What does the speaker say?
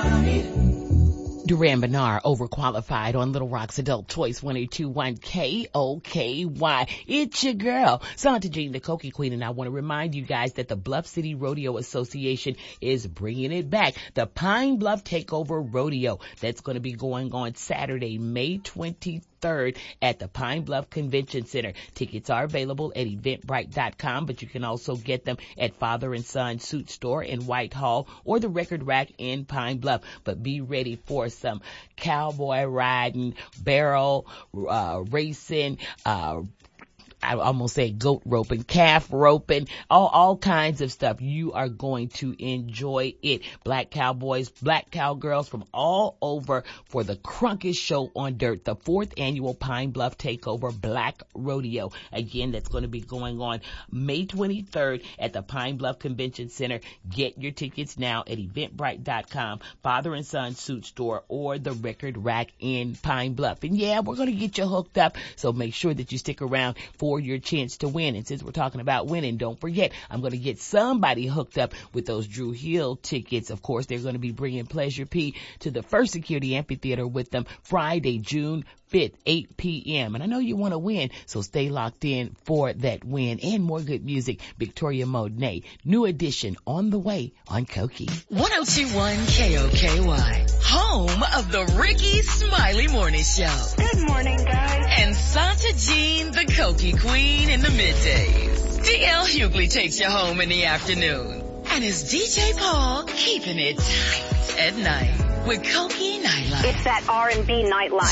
Duran Bernard, overqualified on Little Rock's Adult Choice 1021 KOKY. It's your girl, Santa Jean, the Cokie Queen, and I want to remind you guys that the Bluff City Rodeo Association is bringing it back. The Pine Bluff Takeover Rodeo. That's going to be going on Saturday, May 23rd at the Pine Bluff Convention Center. Tickets are available at Eventbrite.com, but you can also get them at Father and Son Suit Store in Whitehall or the Record Rack in Pine Bluff. But be ready for some cowboy riding, barrel racing, I almost say goat roping, calf roping, all kinds of stuff. You are going to enjoy it. Black cowboys, black cowgirls from all over for the Crunkest Show on Dirt, the 4th annual Pine Bluff Takeover Black Rodeo. Again, that's going to be going on May 23rd at the Pine Bluff Convention Center. Get your tickets now at Eventbrite.com, Father and Son Suit Store, or the Record Rack in Pine Bluff. And yeah, we're going to get you hooked up, so make sure that you stick around for your chance to win. And since we're talking about winning, don't forget, I'm going to get somebody hooked up with those Drew Hill tickets. Of course, they're going to be bringing Pleasure P to the First Security Amphitheater with them Friday, June 5th, 8 p.m. And I know you want to win, so stay locked in for that win and more good music. Victoria Monet, new edition on the way on Cokie. 1021 KOKY, home of the Ricky Smiley Morning Show. Good morning, guys. And Santa Jean, the Cokie Queen in the middays. DL Hughley takes you home in the afternoon. And it's DJ Paul keeping it tight at night with Cokie Nightlife. It's that R&B nightlife.